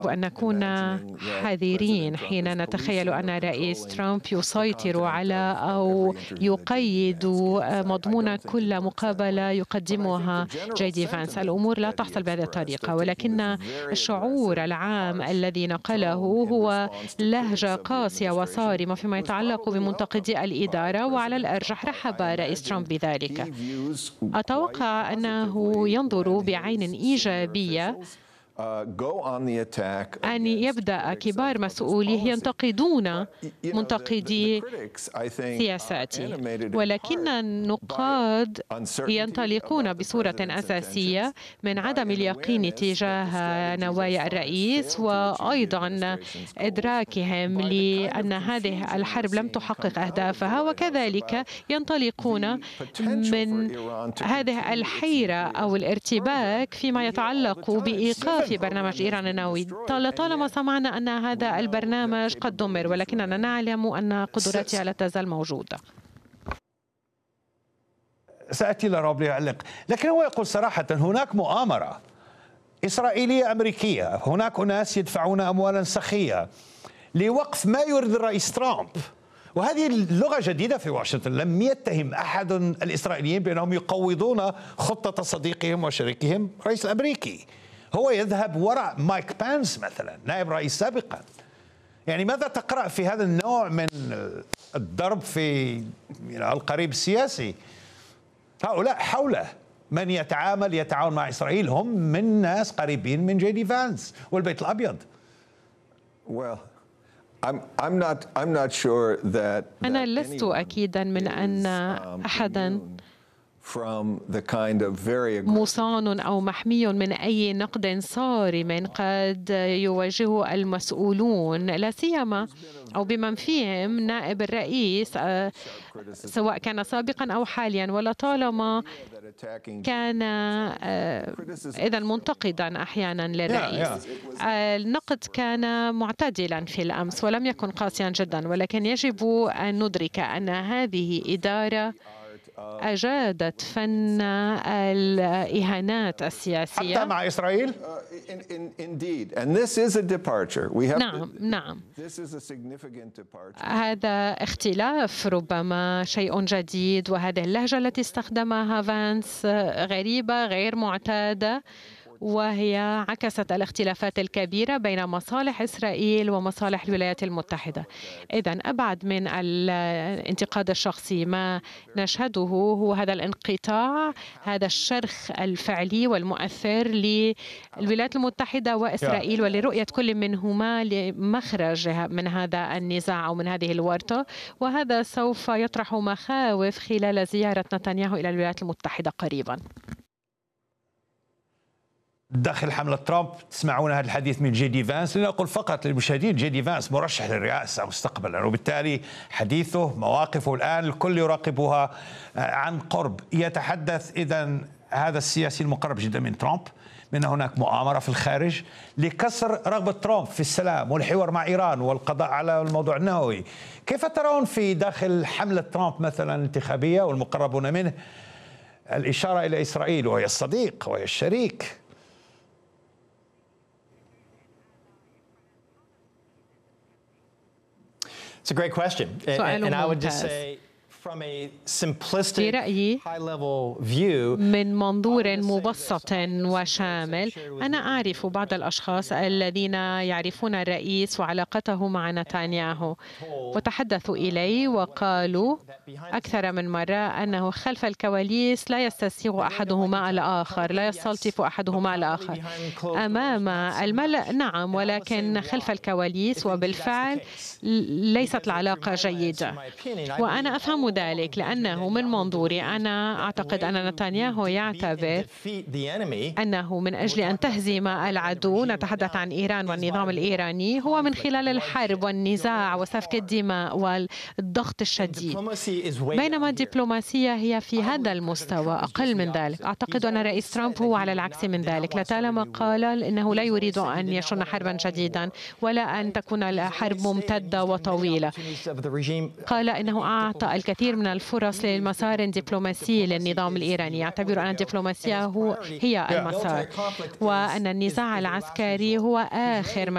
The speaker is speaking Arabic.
وأن نكون حذرين حين نتخيل أن الرئيس ترامب يسيطر على أو يقيد مضمون كل مقابلة يقدمها جي دي فانس. الأمور لا تحصل بهذه الطريقة، ولكن الشعور العام الذي نقله هو لهجة قاسية وصارمة فيما يتعلق بمنتقدي الإدارة، وعلى الأرجح رحب رئيس ترامب بذلك. أتوقع أنه ينظر بعين إيجابية أن يبدأ كبار مسؤوليه ينتقدون منتقدي سياساتي، ولكن النقاد ينطلقون بصورة أساسية من عدم اليقين تجاه نوايا الرئيس، وأيضا إدراكهم لأن هذه الحرب لم تحقق أهدافها، وكذلك ينطلقون من هذه الحيرة أو الارتباك فيما يتعلق بإيقاف برنامج إيران النووي. طالما سمعنا أن هذا البرنامج قد دمر، ولكننا نعلم أن قدرتها لا تزال موجودة. سأتي لروب ليعلق، لكن هو يقول صراحة هناك مؤامرة إسرائيلية أمريكية، هناك أناس يدفعون أموالا سخية لوقف ما يريد الرئيس ترامب، وهذه اللغة جديدة في واشنطن. لم يتهم أحد الإسرائيليين بأنهم يقوضون خطة صديقهم وشريكهم الرئيس الأمريكي. هو يذهب وراء مايك بانس مثلا، نائب رئيس سابقا. يعني ماذا تقرأ في هذا النوع من الضرب في القريب السياسي؟ هؤلاء حوله من يتعاون مع إسرائيل هم من ناس قريبين من جي دي فانس والبيت الأبيض. أنا لست أكيدا من أن أحدا مصان أو محمي من أي نقد صارم قد يواجهه المسؤولون، لا سيما أو بمن فيهم نائب الرئيس، سواء كان سابقا أو حاليا، ولطالما كان إذا منتقدا أحيانا للرئيس. النقد كان معتدلا في الأمس ولم يكن قاسيا جدا، ولكن يجب أن ندرك أن هذه إدارة أجادت فن الإهانات السياسية حتى مع إسرائيل. نعم. هذا اختلاف، ربما شيء جديد، وهذه اللهجة التي استخدمها فانس غريبة غير معتادة، وهي عكست الاختلافات الكبيرة بين مصالح إسرائيل ومصالح الولايات المتحدة. إذن أبعد من الانتقاد الشخصي، ما نشهده هو هذا الانقطاع، هذا الشرخ الفعلي والمؤثر للولايات المتحدة وإسرائيل، ولرؤية كل منهما لمخرج من هذا النزاع أو من هذه الورطة. وهذا سوف يطرح مخاوف خلال زيارة نتنياهو إلى الولايات المتحدة قريبا. داخل حملة ترامب تسمعون هذا الحديث من جي دي فانس. لنقول فقط للمشاهدين جي دي فانس مرشح للرئاسة مستقبلا، وبالتالي حديثه مواقفه الآن الكل يراقبها عن قرب. يتحدث إذن هذا السياسي المقرب جدا من ترامب من هناك مؤامرة في الخارج لكسر رغبة ترامب في السلام والحوار مع إيران والقضاء على الموضوع النووي. كيف ترون في داخل حملة ترامب مثلا الانتخابية والمقربون منه الإشارة إلى إسرائيل وهي الصديق وهي الشريك؟ It's a great question, and I would just say from a simplistic high-level view. من منظور مبسط وشامل، أنا أعرف بعض الأشخاص الذين يعرفون الرئيس وعلاقته مع نتنياهو، وتحدثوا إلي وقالوا أكثر من مرة أنه خلف الكواليس لا يستسيغ أحدهما الآخر، لا يستلطف أحدهما الآخر أمام الملأ. نعم، ولكن خلف الكواليس وبالفعل ليست العلاقة جيدة، وأنا أفهم ذلك، لأنه من منظوري أنا أعتقد أن نتنياهو يعتبر أنه من أجل أن تهزم العدو، نتحدث عن إيران والنظام الإيراني، هو من خلال الحرب والنزاع وسفك الدماء والضغط الشديد، بينما الدبلوماسية هي في هذا المستوى أقل من ذلك. أعتقد أن الرئيس ترامب هو على العكس من ذلك، لطالما قال إنه لا يريد أن يشن حربا جديدا ولا أن تكون الحرب ممتدة وطويلة. قال إنه أعطى الكثير من الفرص للمسار الدبلوماسي للنظام الإيراني، يعتبر أن الدبلوماسية هي المسار، وأن النزاع العسكري هو آخر